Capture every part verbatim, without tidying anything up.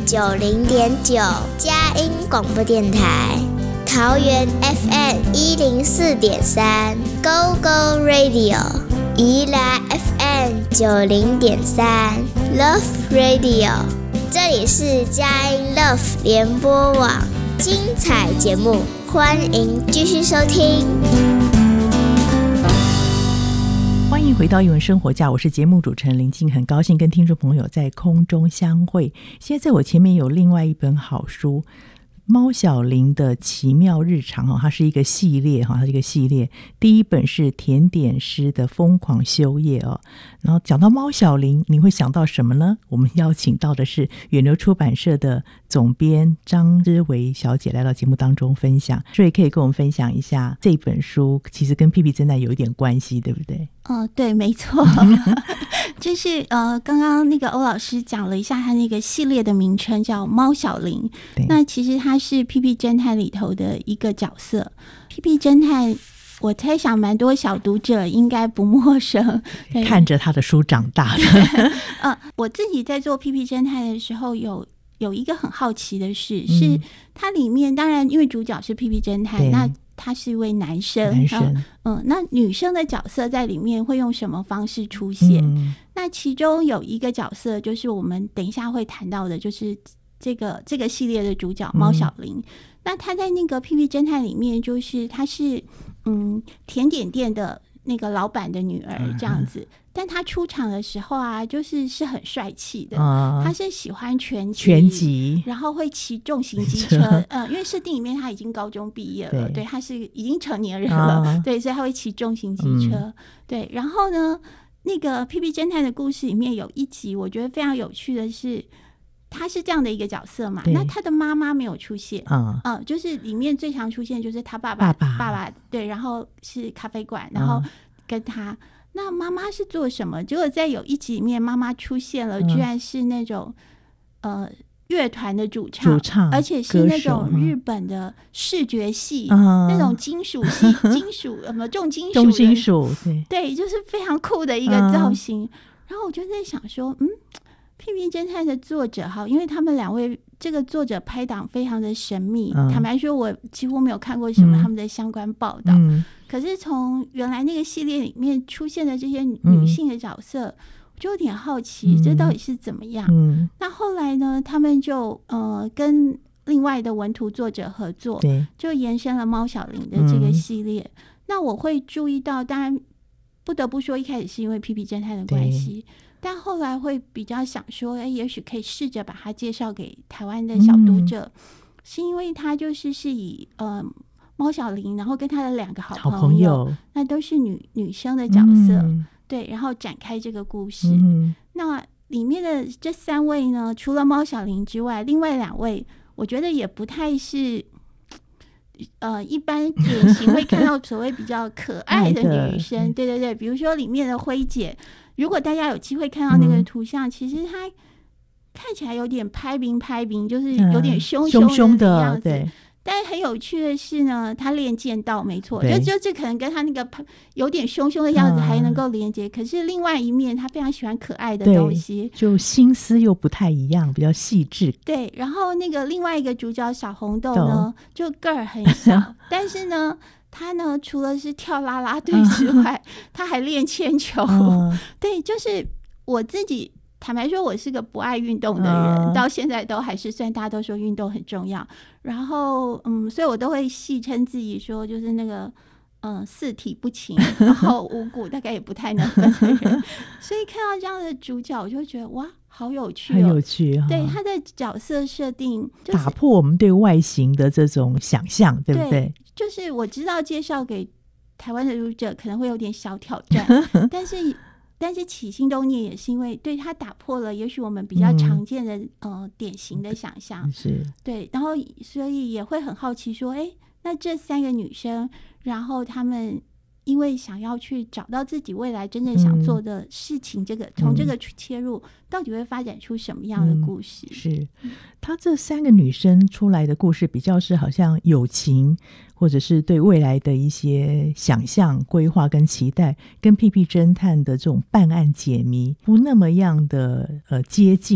九零点九，佳音广播电台。桃园 F M 一零四点三 ，Go Go Radio。宜兰 F M 九零点三 ，Love Radio。这里是佳音 Love 联播网，精彩节目，欢迎继续收听。 欢迎回到艺文生活家，我是节目主持人林静，很高兴跟听众朋友在空中相会。现在在我前面有另外一本好书，猫小玲的奇妙日常，它是一个系列，它是一个系列。第一本是甜点师的疯狂修业，然后讲到猫小玲，你会想到什么呢？我们邀请到的是远流出版社的总编张之维小姐来到节目当中分享，所以可以跟我们分享一下这本书其实跟屁屁侦探有一点关系，对不对？ 呃，对，没错。就是呃，刚刚那个欧老师讲了一下他那个系列的名称叫猫小玲，那其实他是屁屁侦探里头的一个角色。屁屁侦探我猜想蛮多小读者应该不陌生， 看着他的书长大的。 呃，我自己在做屁屁侦探的时候有有一个很好奇的事、嗯、是它里面当然因为主角是屁屁侦探，那他是一位男生， 男生嗯，那女生的角色在里面会用什么方式出现、嗯、那其中有一个角色就是我们等一下会谈到的，就是这个这个系列的主角猫小玲、嗯、那他在那个屁屁侦探里面就是他是嗯甜点店的那个老板的女儿这样子、嗯，但他出场的时候啊，就是是很帅气的、嗯，他是喜欢拳击， 拳击， 然后会骑重型机车，呃，因为设定里面他已经高中毕业了， 对, 对，他是已经成年人了、嗯，对，所以他会骑重型机车、嗯，对。然后呢，那个屁屁侦探的故事里面有一集，我觉得非常有趣的是。他是这样的一个角色嘛，那他的妈妈没有出现，嗯、呃，就是里面最常出现就是他爸爸，爸爸，爸爸对，然后是咖啡馆，然后跟他，嗯、那妈妈是做什么？结果在有一集里面，妈妈出现了，居然是那种、嗯、呃乐团的主唱，主唱，而且是那种日本的视觉系，嗯、那种金属系，金属什么重金属， 重金属，对， 对，就是非常酷的一个造型。嗯、然后我就在想说，嗯。屁屁侦探的作者哈，因为他们两位这个作者拍档非常的神秘、嗯、坦白说我几乎没有看过什么他们的相关报道、嗯、可是从原来那个系列里面出现的这些女性的角色、嗯、我就有点好奇、嗯、这到底是怎么样、嗯、那后来呢他们就呃跟另外的文图作者合作，就延伸了猫小玲的这个系列、嗯、那我会注意到，当然不得不说一开始是因为屁屁侦探的关系，但后来会比较想说，哎，也许可以试着把它介绍给台湾的小读者，嗯、是因为他就是是以呃猫小玲，然后跟他的两个好朋友，好朋友那都是女女生的角色、嗯，对，然后展开这个故事。嗯、那里面的这三位呢，除了猫小玲之外，另外两位我觉得也不太是。呃，一般典型会看到所谓比较可爱的女生，对对对，比如说里面的辉姐，如果大家有机会看到那个图像，嗯、其实她看起来有点拍冰拍冰，就是有点凶凶的样子。对，但是很有趣的是呢，她练剑道没错，就就这可能跟她那个有点凶凶的样子还能够连接、嗯，可是另外一面她非常喜欢可爱的东西，就心思又不太一样，比较细致。 对，然后那个另外一个主角小红豆呢，就个儿很小，但是呢。他呢，除了是跳啦啦队之外，嗯、他还练铅球。嗯、对，就是我自己坦白说，我是个不爱运动的人，嗯、到现在都还是，虽然大家都说运动很重要，然后嗯，所以我都会戏称自己说，就是那个嗯四体不勤，然后五谷大概也不太能分的人。所以看到这样的主角，我就会觉得哇。好有趣、哦， 很有趣、哦、 对他的角色设定、就是、 打破我们对外形的这种想象，对不对？ 对，就是我知道介绍给台湾的读者可能会有点小挑战，但是但是起心动念也是因为对他打破了也许我们比较常见的、嗯、呃典型的想象，是对，然后所以也会很好奇说，哎，那这三个女生，然后她们。因为想要去找到自己未来真正想做的事情，嗯、这个从这个切入、嗯，到底会发展出什么样的故事？ 嗯、是，她这三个女生出来的故事比较是好像友情，或者是对未来的一些想象、规划跟期待，跟屁屁侦探的这种办案解谜不那么样的呃接近嘛。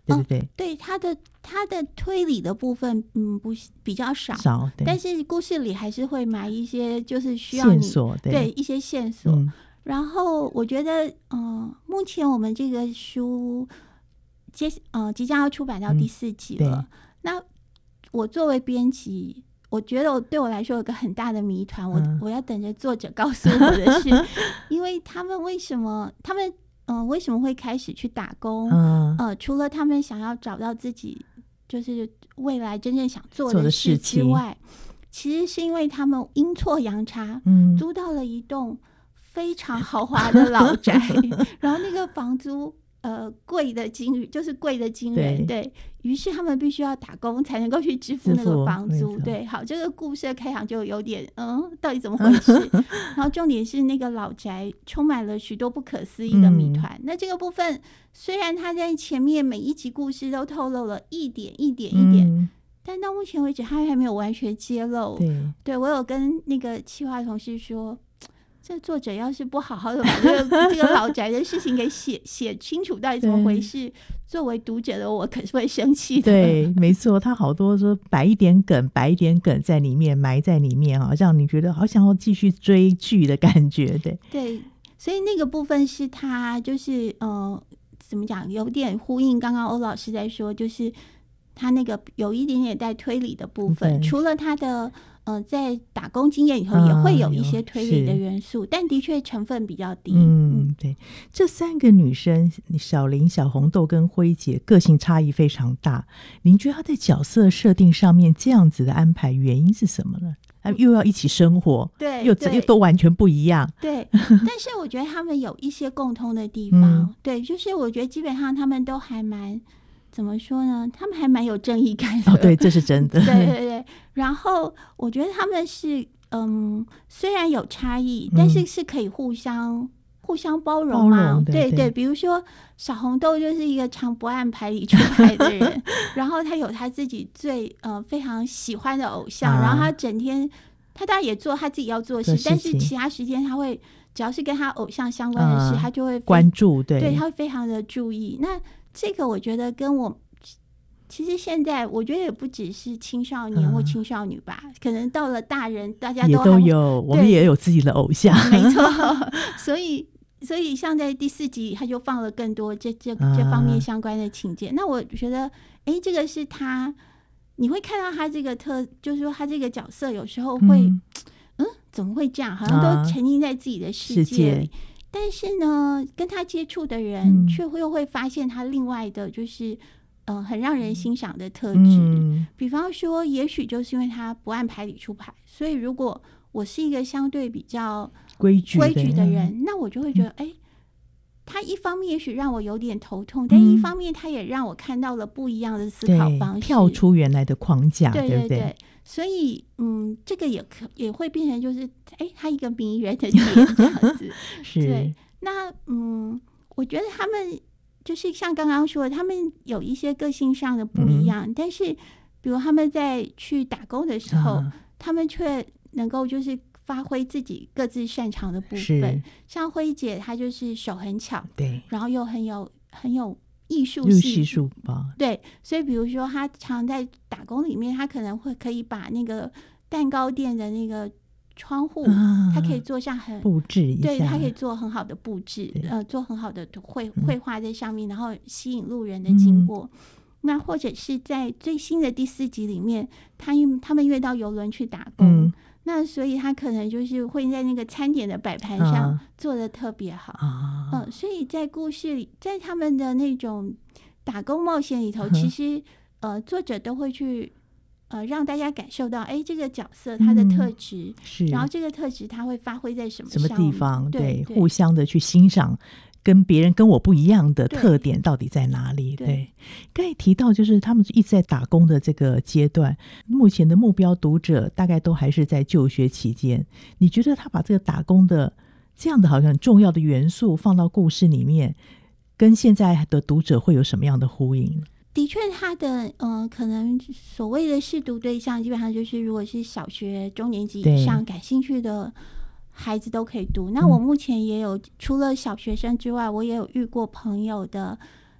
对不对？ 哦、对，他的他的推理的部分，嗯，不比较少， 少，对， 但是故事里还是会埋一些，就是需要你线索，对， 对一些线索。 嗯、 然后我觉得，嗯、呃，目前我们这个书接呃即将要出版到第四集了。嗯、那我作为编辑，我觉得我对我来说有个很大的谜团，我、嗯、我要等着作者告诉我的是，因为他们为什么他们嗯、呃、为什么会开始去打工？嗯、呃，除了他们想要找到自己就是未来真正想做的事之外，其实是因为他们阴错阳差，嗯，租到了一栋非常豪华的老宅，然后那个房租。呃，贵的惊人，就是贵的惊人，对，对于是他们必须要打工才能够去支付那个房租。对，好，这个故事的开场就有点，嗯，到底怎么回事？然后重点是那个老宅充满了许多不可思议的谜团。嗯、那这个部分虽然他在前面每一集故事都透露了一点一点一点，嗯、但到目前为止他还没有完全揭露。对，对我有跟那个企划同事说。这作者要是不好好的把这个这个老宅的事情给写写清楚到底怎么回事，作为读者的我可是会生气的。 对，没错，他好多说摆一点梗，摆一点梗在里面，埋在里面，好像你觉得好想要继续追剧的感觉。对对，所以那个部分是他就是呃怎么讲，有点呼应刚刚欧老师在说，就是他那个有一点点带推理的部分，除了他的。呃，在打工经验以后也会有一些推理的元素，嗯、但的确成分比较低。 嗯，对，这三个女生小林、小红豆跟辉姐个性差异非常大，您觉得她在角色设定上面这样子的安排原因是什么呢？又要一起生活， 对， 又又都完全不一样。 对，但是我觉得他们有一些共通的地方。嗯、对，就是我觉得基本上他们都还蛮。怎么说呢？他们还蛮有正义感的。 哦，对，这是真的。 对对对。然后我觉得他们是，嗯，虽然有差异，但是是可以互相、嗯、互相包容嘛。 包容对对, 对, 对，比如说小红豆就是一个常不按牌理出牌的人，然后他有他自己最呃非常喜欢的偶像，啊、然后他整天他当然也做他自己要做的事，但是其他时间他会只要是跟他偶像相关的事，啊、他就会关注，对， 对他会非常的注意。那这个我觉得跟我其实现在我觉得也不只是青少年或青少女吧，嗯、可能到了大人大家都也都有，我们也有自己的偶像， 没错。所以所以像在第四集他就放了更多这这这方面相关的情节。嗯、那我觉得哎，这个是他你会看到他这个特就是说他这个角色有时候会 嗯, 嗯怎么会这样，好像都沉浸在自己的世界里，啊但是呢，跟他接触的人却会又会发现他另外的，就是、嗯、呃，很让人欣赏的特质。嗯、比方说，也许就是因为他不按牌理出牌，所以如果我是一个相对比较规矩规矩的人，那我就会觉得，哎、嗯，他一方面也许让我有点头痛，嗯、但一方面他也让我看到了不一样的思考方式， 跳出原来的框架， 对对 对, 对不对？ 所以，嗯，这个也可也会变成就是，哎，他一个迷人的点这样子。 是。 对，那嗯，我觉得他们就是像刚刚说的，他们有一些个性上的不一样，嗯、但是，比如他们在去打工的时候，啊、他们却能够就是发挥自己各自擅长的部分。像辉姐，她就是手很巧， 对， 然后又很有很有。艺术系数吧， 对，所以比如说他常在打工里面，他可能会可以把那个蛋糕店的那个窗户，他、啊、可以做上很布置一下， 对，他可以做很好的布置，呃，做很好的绘绘画在上面，然后吸引路人的经过。嗯、那或者是在最新的第四集里面，他他们约到邮轮去打工。嗯那所以他可能就是会在那个餐点的摆盘上做得特别好，啊、嗯，所以在故事里，在他们的那种打工冒险里头，嗯、其实呃作者都会去呃让大家感受到，哎，这个角色他的特质，嗯、是，然后这个特质他会发挥在什么什么地方， 对， 对互相的去欣赏。跟别人跟我不一样的特点到底在哪里？对，对刚才提到就是他们一直在打工的这个阶段，目前的目标读者大概都还是在就学期间。你觉得他把这个打工的这样的好像很重要的元素放到故事里面，跟现在的读者会有什么样的呼应？ 的确，他的呃，可能所谓的试读对象，基本上就是如果是小学中年级以上感兴趣的孩子都可以读。那我目前也有、嗯、除了小学生之外，我也有遇过朋友的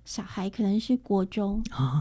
小孩可能是国中， 哦、